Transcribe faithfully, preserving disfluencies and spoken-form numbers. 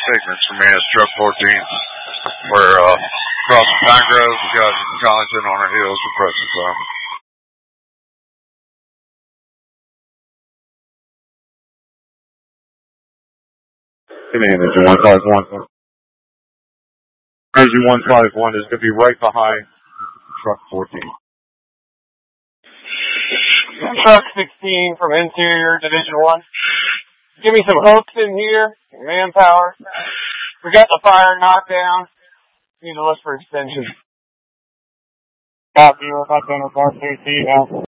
signals for me. It's truck fourteen. We're uh, crossing Pine Grove. We got Collington on our heels for present time. Good evening, Engine one five one. Engine one five one is going to be right behind truck fourteen. Truck sixteen from Interior Division one. Give me some hooks in here, manpower. We got the fire knocked down. Need to look for extensions. Copy, we're about to enter car safety now.